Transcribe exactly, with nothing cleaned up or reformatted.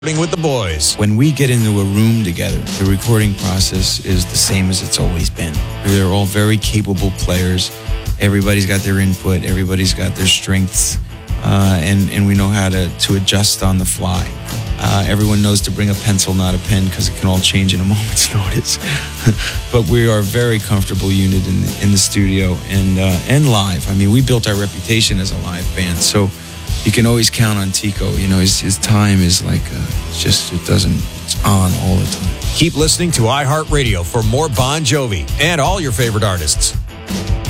With the boys. When we get into a room together, the recording process is the same as it's always been. They're all very capable players. Everybody's got their input. Everybody's got their strengths. Uh, and, and we know how to, to adjust on the fly. Uh, everyone knows to bring a pencil, not a pen, because it can all change in a moment's notice. But we are a very comfortable unit in the, in the studio and, uh, and live. I mean, we built our reputation as a live band, so you can always count on Tico. You know, his, his time is like, uh, it's just, it doesn't, it's on all the time. Keep listening to iHeartRadio for more Bon Jovi and all your favorite artists.